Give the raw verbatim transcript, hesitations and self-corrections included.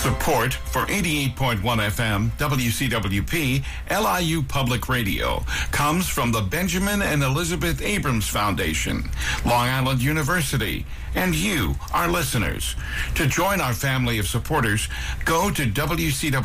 Support for eighty-eight point one F M W C W P L I U Public Radio comes from the Benjamin and Elizabeth Abrams Foundation, Long Island University, and you, our listeners. To join our family of supporters, go to W C W